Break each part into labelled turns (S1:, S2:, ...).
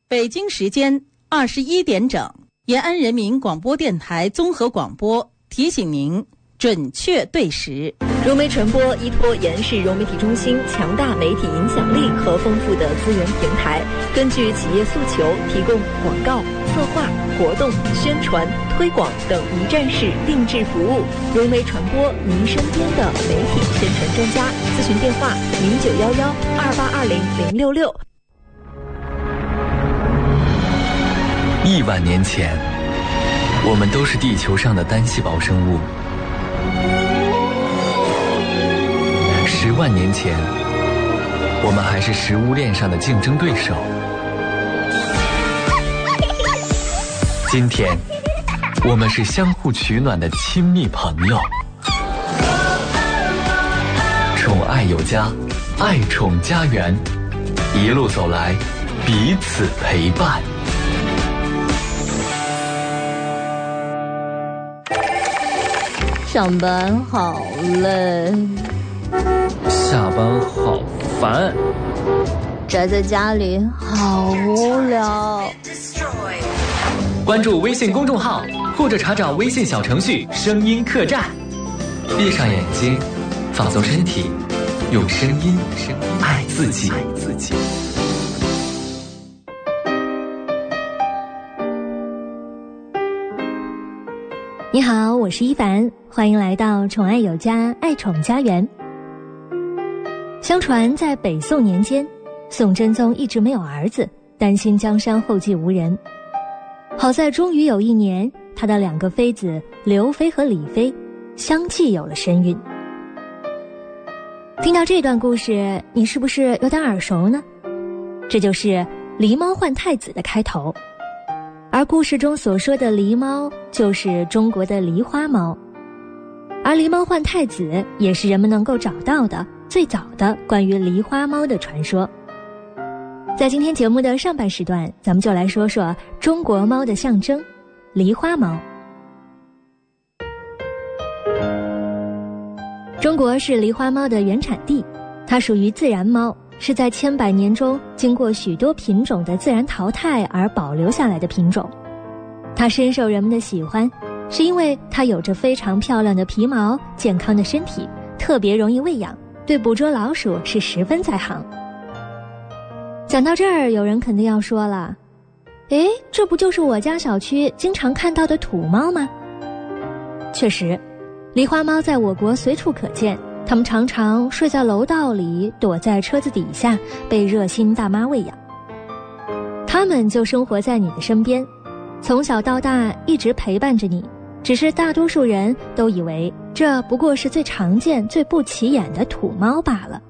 S1: 北京时间21点整，延安人民广播电台综合广播提醒您准确对时。
S2: 融媒传播依托延世融媒体中心强大媒体影响力和丰富的资源平台，根据企业诉求提供广告、策划、活动、宣传、推广等一站式定制服务。融媒传播，您身边的媒体宣传专家。咨询电话0911282006。
S3: 亿万年前，我们都是地球上的单细胞生物。10万年前，我们还是食物链上的竞争对手。今天，我们是相互取暖的亲密朋友。宠爱有家，爱宠家园，一路走来，彼此陪伴。
S4: 上班好累，
S5: 下班好烦，
S4: 宅在家里好无聊。
S5: 关注微信公众号或者查找微信小程序声音客栈，
S3: 闭上眼睛，放松身体，用声音爱自己。
S6: 你好，我是一凡，欢迎来到宠爱有家爱宠家园。相传在北宋年间，宋真宗一直没有儿子，担心江山后继无人。好在终于有一年，他的2个妃子刘妃和李妃相继有了身孕。听到这段故事，你是不是有点耳熟呢？这就是狸猫换太子的开头。而故事中所说的狸猫就是中国的狸花猫，而狸猫换太子也是人们能够找到的最早的关于狸花猫的传说。在今天节目的上半时段，咱们就来说说中国猫的象征狸花猫。中国是狸花猫的原产地，它属于自然猫，是在千百年中经过许多品种的自然淘汰而保留下来的品种。它深受人们的喜欢，是因为它有着非常漂亮的皮毛、健康的身体，特别容易喂养，对捕捉老鼠是十分在行。讲到这儿，有人肯定要说了，这不就是我家小区经常看到的土猫吗？确实，狸花猫在我国随处可见，它们常常睡在楼道里，躲在车子底下，被热心大妈喂养。它们就生活在你的身边，从小到大一直陪伴着你，只是大多数人都以为这不过是最常见、最不起眼的土猫罢了。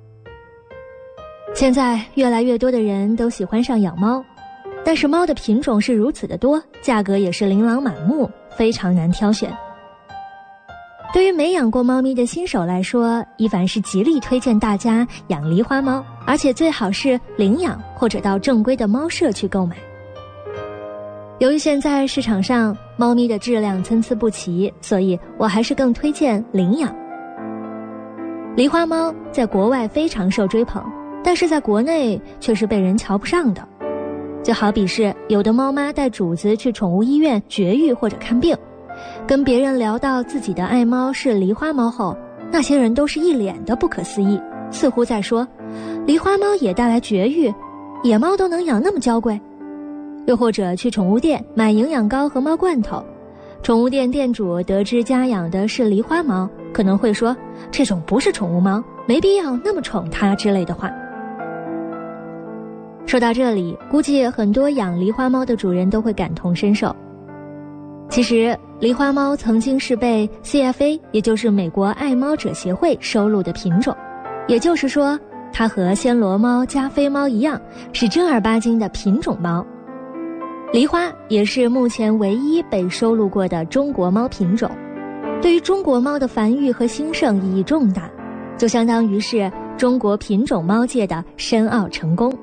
S6: 现在越来越多的人都喜欢上养猫，但是猫的品种是如此的多，价格也是琳琅满目，非常难挑选。对于没养过猫咪的新手来说，一凡是极力推荐大家养狸花猫，而且最好是领养或者到正规的猫舍去购买。由于现在市场上猫咪的质量参差不齐，所以我还是更推荐领养。狸花猫在国外非常受追捧，但是在国内却是被人瞧不上的。就好比是有的猫妈带主子去宠物医院绝育或者看病，跟别人聊到自己的爱猫是狸花猫后，那些人都是一脸的不可思议，似乎在说狸花猫也带来绝育，野猫都能养那么娇贵。又或者去宠物店买营养膏和猫罐头，宠物店店主得知家养的是狸花猫，可能会说这种不是宠物猫，没必要那么宠它之类的话。说到这里，估计很多养狸花猫的主人都会感同身受。其实狸花猫曾经是被 CFA， 也就是美国爱猫者协会收录的品种，也就是说它和暹罗猫、加菲猫一样，是正儿八经的品种猫。狸花也是目前唯一被收录过的中国猫品种，对于中国猫的繁育和兴盛意义重大，就相当于是中国品种猫界的申奥成功。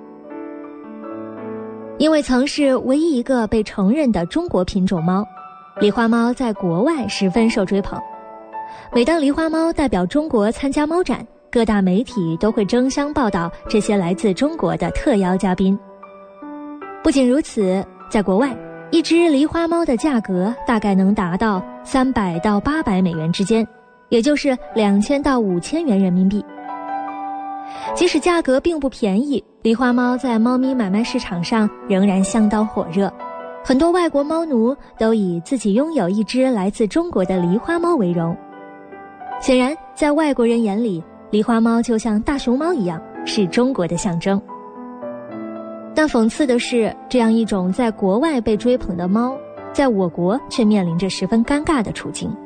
S6: 因为曾是唯一一个被承认的中国品种猫，狸花猫在国外十分受追捧。每当狸花猫代表中国参加猫展，各大媒体都会争相报道这些来自中国的特邀嘉宾。不不仅如此，在国外，一只狸花猫的价格大概能达到300到800美元之间，也就是2000到5000元人民币。即使价格并不便宜，狸花猫在猫咪买卖市场上仍然相当火热。很多外国猫奴都以自己拥有一只来自中国的狸花猫为荣。显然，在外国人眼里，狸花猫就像大熊猫一样，是中国的象征。但讽刺的是，这样一种在国外被追捧的猫，在我国却面临着十分尴尬的处境。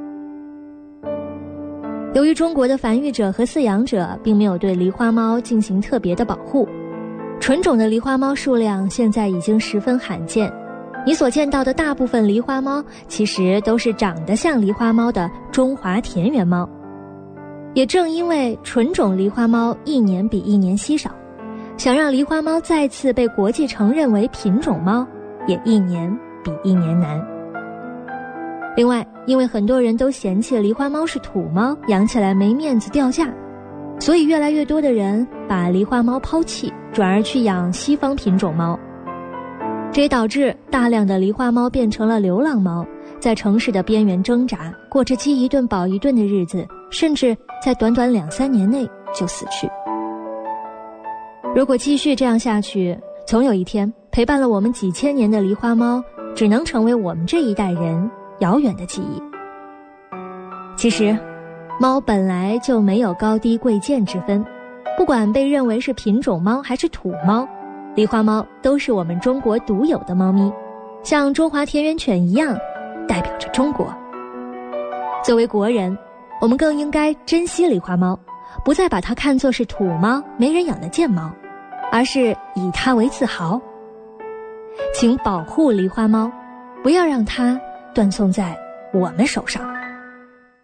S6: 由于中国的繁育者和饲养者并没有对狸花猫进行特别的保护，纯种的狸花猫数量现在已经十分罕见。你所见到的大部分狸花猫其实都是长得像狸花猫的中华田园猫。也正因为纯种狸花猫一年比一年稀少，想让狸花猫再次被国际承认为品种猫，也一年比一年难。另外，因为很多人都嫌弃狸花猫是土猫，养起来没面子掉价，所以越来越多的人把狸花猫抛弃，转而去养西方品种猫。这也导致大量的狸花猫变成了流浪猫，在城市的边缘挣扎，过着饥一顿饱一顿的日子，甚至在短短2-3年内就死去。如果继续这样下去，总有一天陪伴了我们几千年的狸花猫只能成为我们这一代人遥远的记忆。其实，猫本来就没有高低贵贱之分，不管被认为是品种猫还是土猫，狸花猫都是我们中国独有的猫咪，像中华田园犬一样，代表着中国。作为国人，我们更应该珍惜狸花猫，不再把它看作是土猫、没人养的贱猫，而是以它为自豪。请保护狸花猫，不要让它断送在我们手上。